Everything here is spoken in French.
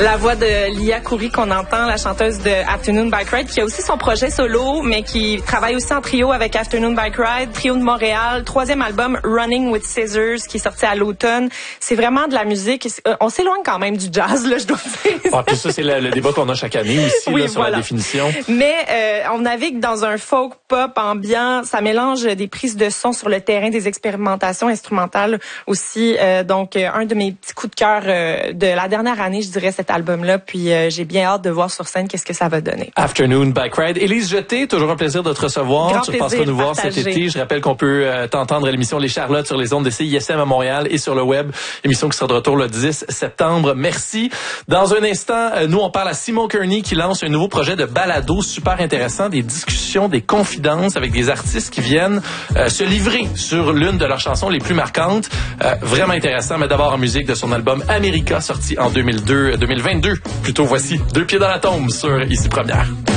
La voix de Lia Khoury qu'on entend, la chanteuse de Afternoon Bike Ride, qui a aussi son projet solo, mais qui travaille aussi en trio avec Afternoon Bike Ride, trio de Montréal, 3e album Running with Scissors, qui est sorti à l'automne. C'est vraiment de la musique. On s'éloigne quand même du jazz, là, je dois dire. Ah, puis ça, c'est le débat qu'on a chaque année aussi, oui, là, sur la définition. Mais on navigue dans un folk pop ambiant. Ça mélange des prises de son sur le terrain, des expérimentations instrumentales aussi. Donc, un de mes petits coups de cœur de la dernière année, je dirais, cet album-là. Puis, j'ai bien hâte de voir sur scène qu'est-ce que ça va donner. Afternoon Bike Ride. Élise Jeté, toujours un plaisir de te recevoir. Grand tu passeras nous voir partagé. cet été. Je rappelle qu'on peut t'entendre à l'émission Les Charlottes sur les ondes de CISM à Montréal et sur le web. Émission qui sera de retour le 10 septembre. Merci. Dans un instant, nous, on parle à Simon Kearney qui lance un nouveau projet de balado super intéressant, des discussions, des confidences avec des artistes qui viennent se livrer sur l'une de leurs chansons les plus marquantes. Vraiment intéressant, mais d'abord en musique de son album America, sorti en 2022. Plutôt, voici Deux pieds dans la tombe sur Ici Première.